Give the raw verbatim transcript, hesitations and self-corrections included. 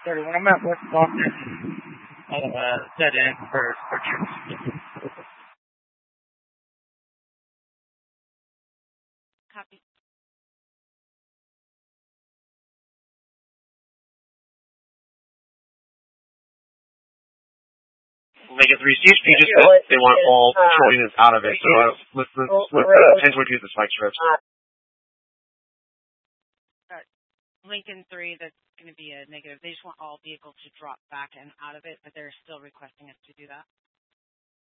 thirty, when I'm at West Boston, I'll uh, set in for, for troops. Copy. Omega three, C H P just said they want all patrol units out of it, so uh, let's, let's, let's uh, ten twenty-two the spike strips. Uh, Lincoln three, that's going to be a negative. They just want all vehicles to drop back and out of it, but they're still requesting us to do that.